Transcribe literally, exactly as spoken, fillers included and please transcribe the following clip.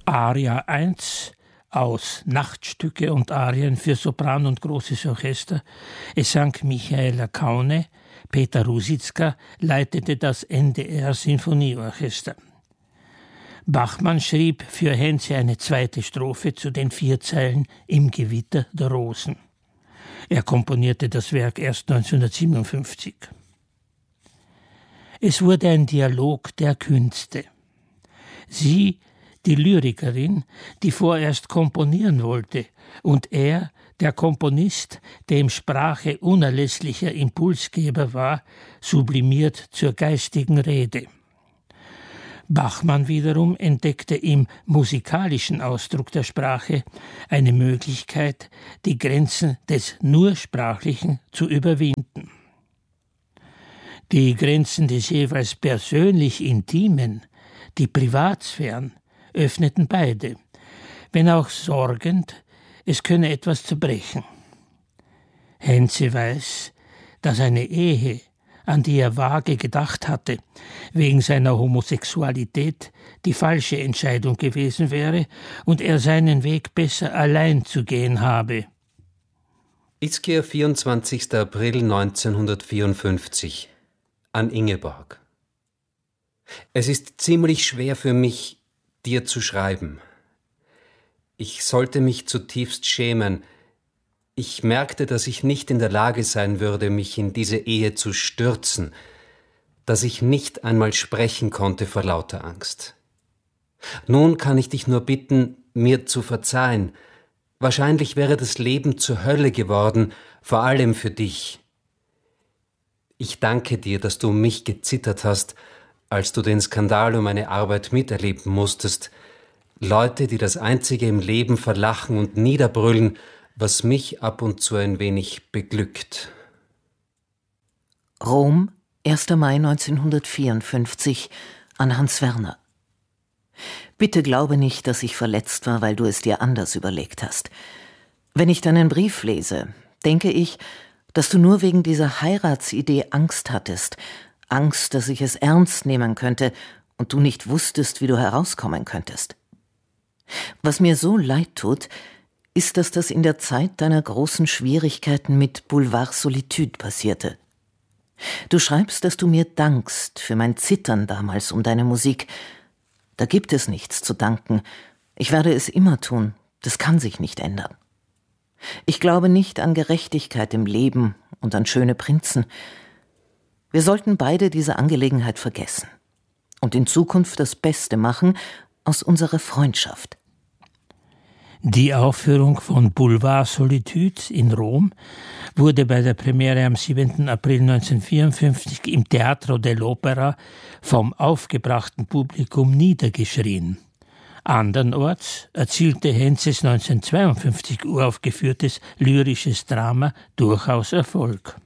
Aria eins aus Nachtstücke und Arien für Sopran und großes Orchester. Es sang Michaela Kaune, Peter Rusitzka leitete das N D R-Sinfonieorchester. Bachmann schrieb für Henze eine zweite Strophe zu den vier Zeilen Im Gewitter der Rosen. Er komponierte das Werk erst neunzehnhundertsiebenundfünfzig. Es wurde ein Dialog der Künste. Sie, die Lyrikerin, die vorerst komponieren wollte, und er, der Komponist, dem Sprache unerlässlicher Impulsgeber war, sublimiert zur geistigen Rede. Bachmann wiederum entdeckte im musikalischen Ausdruck der Sprache eine Möglichkeit, die Grenzen des nur Sprachlichen zu überwinden. Die Grenzen des jeweils persönlich Intimen, die Privatsphären, öffneten beide, wenn auch sorgend, es könne etwas zerbrechen. Henze weiß, dass eine Ehe, an die er vage gedacht hatte, wegen seiner Homosexualität die falsche Entscheidung gewesen wäre und er seinen Weg besser allein zu gehen habe. Ischia, vierundzwanzigster April neunzehnhundertvierundfünfzig. An Ingeborg. Es ist ziemlich schwer für mich, dir zu schreiben. Ich sollte mich zutiefst schämen. Ich merkte, dass ich nicht in der Lage sein würde, mich in diese Ehe zu stürzen, dass ich nicht einmal sprechen konnte vor lauter Angst. Nun kann ich dich nur bitten, mir zu verzeihen. Wahrscheinlich wäre das Leben zur Hölle geworden, vor allem für dich. Ich danke dir, dass du um mich gezittert hast, als du den Skandal um meine Arbeit miterleben musstest. Leute, die das Einzige im Leben verlachen und niederbrüllen, was mich ab und zu ein wenig beglückt. Rom, erster Mai neunzehnhundertvierundfünfzig, an Hans Werner. Bitte glaube nicht, dass ich verletzt war, weil du es dir anders überlegt hast. Wenn ich deinen Brief lese, denke ich, dass du nur wegen dieser Heiratsidee Angst hattest, Angst, dass ich es ernst nehmen könnte und du nicht wusstest, wie du herauskommen könntest. Was mir so leid tut, ist, dass das in der Zeit deiner großen Schwierigkeiten mit Boulevard Solitude passierte. Du schreibst, dass du mir dankst für mein Zittern damals um deine Musik. Da gibt es nichts zu danken. Ich werde es immer tun. Das kann sich nicht ändern. Ich glaube nicht an Gerechtigkeit im Leben und an schöne Prinzen. Wir sollten beide diese Angelegenheit vergessen und in Zukunft das Beste machen aus unserer Freundschaft. Die Aufführung von Boulevard Solitude in Rom wurde bei der Premiere am siebenten April neunzehnhundertvierundfünfzig im Teatro dell'Opera vom aufgebrachten Publikum niedergeschrien. Andernorts erzielte Henzes neunzehnhundertzweiundfünfzig uraufgeführtes lyrisches Drama durchaus Erfolg.